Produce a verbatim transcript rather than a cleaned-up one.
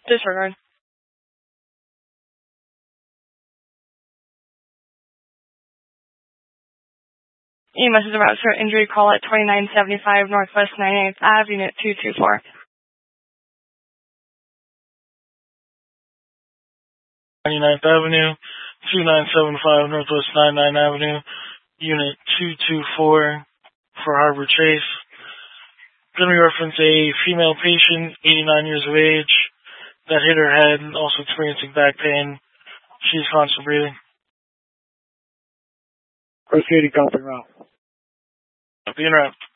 Disregard. E M S is about to injury call at twenty-nine seventy-five Northwest ninety-eighth Avenue, Unit two two four. ninety-ninth Avenue, twenty-nine seventy-five Northwest ninety-ninth Avenue, Unit two two four for Harbor Chase. Going to reference a female patient, eighty-nine years of age, that hit her head and also experiencing back pain. She's constant breathing. Proceeding, copy route. Copy and route.